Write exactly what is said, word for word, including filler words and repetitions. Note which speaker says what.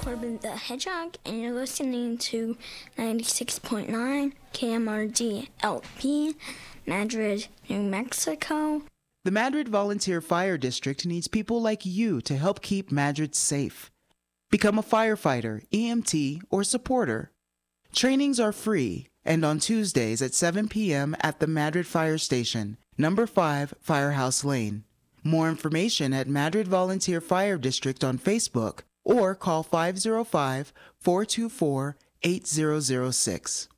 Speaker 1: Corbin the Hedgehog, and you're listening to ninety-six point nine K M R D L P, Madrid, New Mexico.
Speaker 2: The Madrid Volunteer Fire District needs people like you to help keep Madrid safe. Become a firefighter, E M T, or supporter. Trainings are free and on Tuesdays at seven p.m. at the Madrid Fire Station, number five Firehouse Lane. More information at Madrid Volunteer Fire District on Facebook or call five oh five, four two four, eight zero zero six.